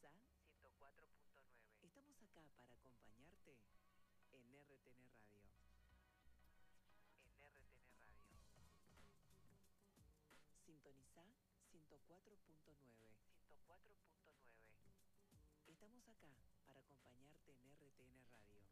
Sintoniza 104.9. Estamos acá para acompañarte en RTN Radio. En RTN Radio. Sintoniza 104.9. 104.9. Estamos acá para acompañarte en RTN Radio.